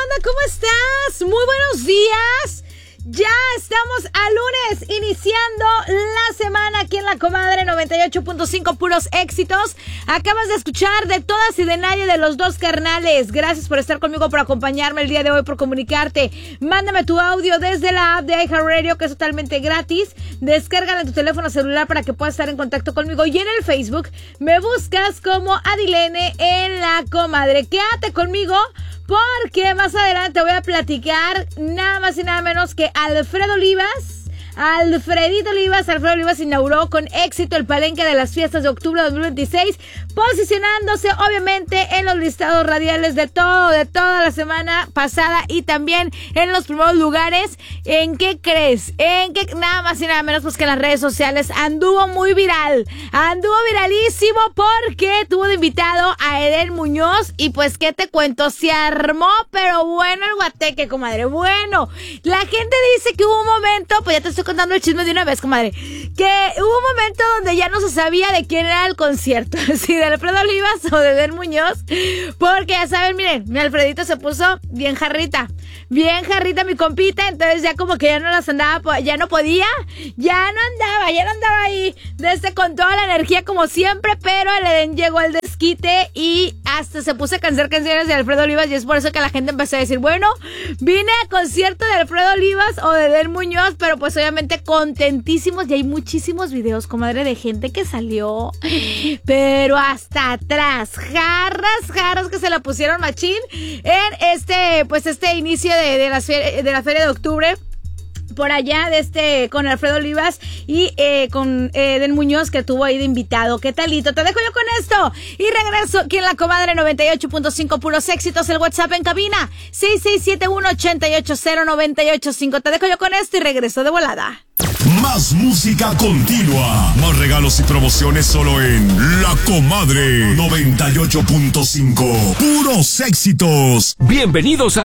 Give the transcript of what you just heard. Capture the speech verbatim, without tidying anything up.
onda? ¿Cómo estás? Muy buenos días. Ya estamos a lunes, iniciando la semana aquí en La Comadre noventa y ocho punto cinco, puros éxitos. Acabas de escuchar De Todas y de Nadie de Los Dos Carnales. Gracias por estar conmigo, por acompañarme el día de hoy, por comunicarte. Mándame tu audio desde la app de iHeartRadio, que es totalmente gratis. Descárgala en tu teléfono celular para que puedas estar en contacto conmigo. Y en el Facebook me buscas como Adilene en La Comadre. Quédate conmigo, porque más adelante voy a platicar nada más y nada menos que Alfredo Olivas. Alfredito Olivas, Alfredo Olivas inauguró con éxito el palenque de las fiestas de octubre de dos mil veintiséis, posicionándose obviamente en los listados radiales de todo, de toda la semana pasada y también en los primeros lugares. ¿En qué crees? En que nada más y nada menos pues que en las redes sociales anduvo muy viral, anduvo viralísimo porque tuvo de invitado a Edén Muñoz y pues qué te cuento, se armó pero bueno el guateque, comadre. Bueno, la gente dice que hubo un momento, pues ya te estoy contando el chisme de una vez, comadre, que hubo un momento donde ya no se sabía de quién era el concierto, si de Alfredo Olivas o de Edén Muñoz, porque ya saben, miren, mi Alfredito se puso bien jarrita, bien jarrita mi compita, entonces ya como que ya no las andaba, ya no podía, ya no andaba, ya no andaba ahí, desde con toda la energía como siempre, pero el Edén llegó al desquite y hasta se puso a cantar canciones de Alfredo Olivas y es por eso que la gente empezó a decir, bueno, vine a concierto de Alfredo Olivas o de Edén Muñoz, pero pues obviamente contentísimos y hay muchísimos videos, comadre, de gente que salió, pero hasta atrás, jarras, jarras que se la pusieron machín en este, pues este inicio de, de, la, de la feria de octubre. Por allá de este con Alfredo Olivas y eh, con Edén Muñoz, que tuvo ahí de invitado. ¿Qué talito? Te dejo yo con esto y regreso aquí en La Comadre noventa y ocho punto cinco, puros éxitos. El WhatsApp en cabina seis seis siete uno, ocho ocho cero, nueve ocho cinco. Te dejo yo con esto y regreso de volada. Más música continua, más regalos y promociones solo en La Comadre noventa y ocho punto cinco, puros éxitos. Bienvenidos a